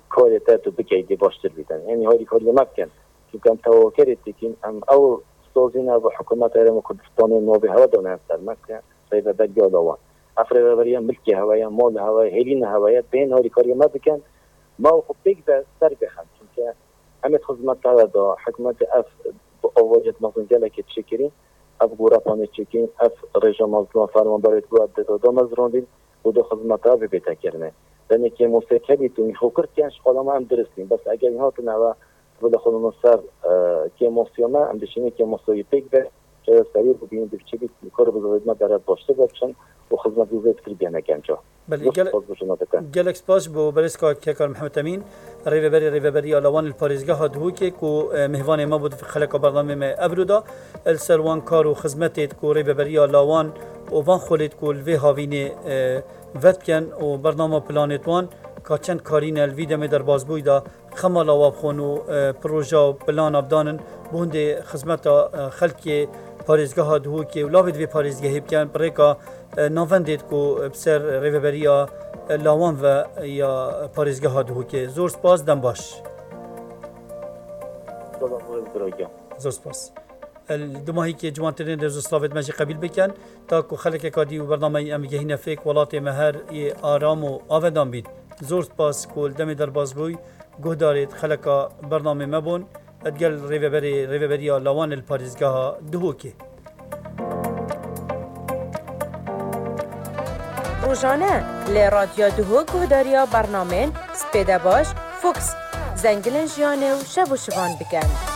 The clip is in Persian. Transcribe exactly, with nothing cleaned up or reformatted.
کارت تو بکیدی باشتر بیدن یعنی هایی کاری مکن چون کم توکرت دیکن ام او سوزینا و حکومت ایران کردستان نوبه هوا دونه سر مکن سیدا دجال آوان افراد برای ملکی هوایی مال هوایی هلین هوایی بین هایی کاری مکن ما خب بیگ به سر بخن چون که همه خدمت هوا حکومت اف اوجد مزنجله که چکری اف گورا پانی چکین اف رژیم مظلوم فرمان برای بود دو دو مزروندین و دو خدمت ها بیت کرنه دنی که موسیقی تو میخوکر کیش خودم هم درستیم بس اگر اینها تو نوا ولی خودمون سر که موسیقی هم دشینی که موسیقی پیک به چه سریع بودیم دیگه کار بزرگ ما درات باشته باشن و خدمت وزارت کردن نکنجا بله گلکس باش بو برسکا که کار محمد امین ریوبری ریوبری آلوان الپاریزگاه هدوکی کو مهوان ما بود خلق برنامه ما ابرودا السروان کارو خدمتت کو ریوبری آلوان و وان خولید کو الوی هاوینه ودکن و برنامه پلانتوان کاچند کارین الویدم در بازبوی دا خمال آواب خونو پروژه و پلان ابدانن بونده خدمت خلق پاریزگاه هدوکی و لاوید وی پاریزگاهی بکن برای ناوندید کو بسر ریوبریا لاوان و یا پاریزگاه هدوکی زور سپاس دم باش زور سپاس الدماهی که جوانترین رزو سلاوید مجی قبیل بکن تا کو خلق کادی و برنامه امگهی نفیک ولات مهر ای آرام و آودان بید زور سپاس کول دم در بازبوی گوه دارید خلق برنامه مبون ادگل ریوبری ریوبریا لاوان الپاریزگاه هدوکی روزانه لی رادیو دهو گهداریا برنامه سپیده باش فوکس زنگلن جیانه و شب و شبان بکن